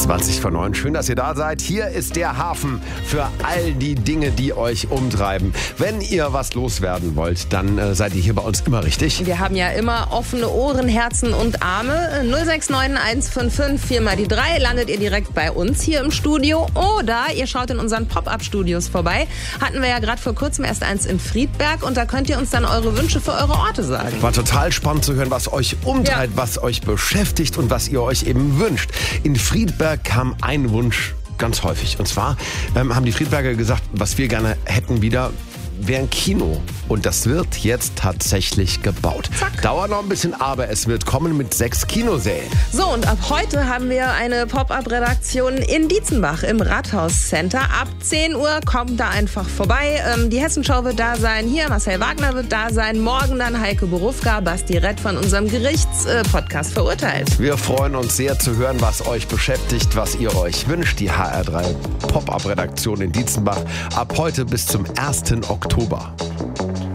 20:09. Schön, dass ihr da seid. Hier ist der Hafen für all die Dinge, die euch umtreiben. Wenn ihr was loswerden wollt, dann seid ihr hier bei uns immer richtig. Wir haben ja immer offene Ohren, Herzen und Arme. 069 155 4 mal die 3 landet ihr direkt bei uns hier im Studio. Oder ihr schaut in unseren Pop-Up-Studios vorbei. Hatten wir ja gerade vor kurzem erst eins in Friedberg. Und da könnt ihr uns dann eure Wünsche für eure Orte sagen. War total spannend zu hören, was euch umtreibt, was euch beschäftigt und was ihr euch eben wünscht. In Friedberg kam ein Wunsch ganz häufig. Und zwar haben die Friedberger gesagt, was wir gerne hätten wieder, wäre ein Kino. Und das wird jetzt tatsächlich gebaut. Zack. Dauert noch ein bisschen, aber es wird kommen mit 6 Kinosälen. So, und ab heute haben wir eine Pop-Up-Redaktion in Dietzenbach im Rathaus-Center. Ab 10 Uhr kommt da einfach vorbei. Die Hessenschau wird da sein. Hier, Marcel Wagner wird da sein. Morgen dann Heike Borufka, Basti Rett von unserem Gerichtspodcast verurteilt. Wir freuen uns sehr zu hören, was euch beschäftigt, was ihr euch wünscht. Die HR3 Pop-Up-Redaktion in Dietzenbach. Ab heute bis zum 1. Oktober.